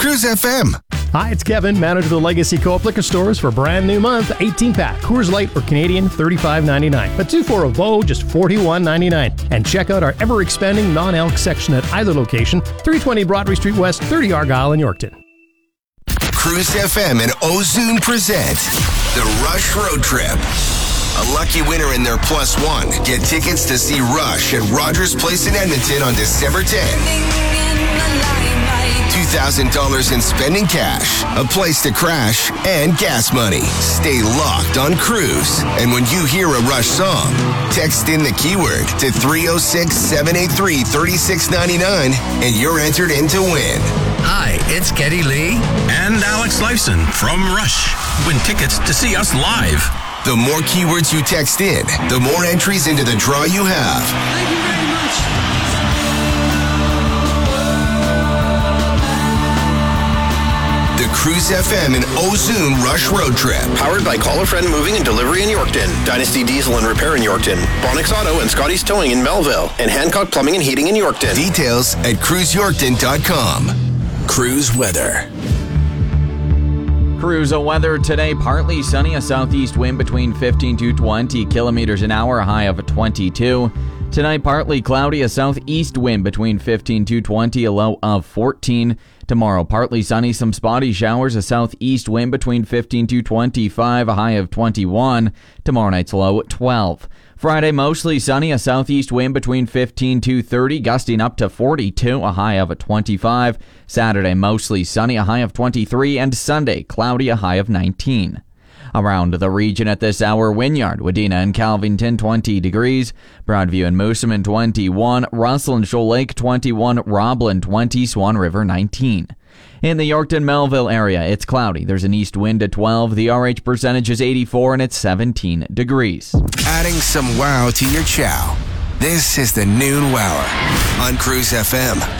Cruise FM. Hi, it's Kevin, manager of the Legacy Co-op liquor stores. For a brand new month, 18-pack Coors Light or Canadian, $35.99. But 2 for a Voe, just $41.99. And check out our ever-expanding non-alc section at either location, 320 Broadway Street West, 30 Argyle in Yorkton. Cruise FM and Ozoon present the Rush Road Trip. A lucky winner in their +1 get tickets to see Rush at Rogers Place in Edmonton on December 10th. $2,000 in spending cash, a place to crash, and gas money. Stay locked on Cruise. And when you hear a Rush song, text in the keyword to 306-783-3699 and you're entered in to win. Hi, it's Geddy Lee and Alex Lifeson from Rush. Win tickets to see us live. The more keywords you text in, the more entries into the draw you have. Thank you very much. The Cruise FM and Ozoon Rush Road Trip. Powered by Call a Friend Moving and Delivery in Yorkton, Dynasty Diesel and Repair in Yorkton, Bonix Auto and Scotty's Towing in Melville, and Hancock Plumbing and Heating in Yorkton. Details at cruiseyorkton.com. Cruise weather. Cruise weather today, partly sunny, a southeast wind between 15 to 20 kilometers an hour, a high of 22. Tonight, partly cloudy, a southeast wind between 15 to 20, a low of 14. Tomorrow, partly sunny, some spotty showers, a southeast wind between 15 to 25, a high of 21. Tomorrow night's low, 12. Friday, mostly sunny, a southeast wind between 15 to 30, gusting up to 42, a high of 25. Saturday, mostly sunny, a high of 23, and Sunday, cloudy, a high of 19. Around the region at this hour, Wynyard, Wadena and Calvington, 20 degrees. Broadview and Moosomin, 21. Russell and Shoal Lake, 21. Roblin, 20. Swan River, 19. In the Yorkton-Melville area, it's cloudy. There's an east wind at 12. The RH percentage is 84, and it's 17 degrees. Adding some wow to your chow. This is the Noon Wower on Cruise FM.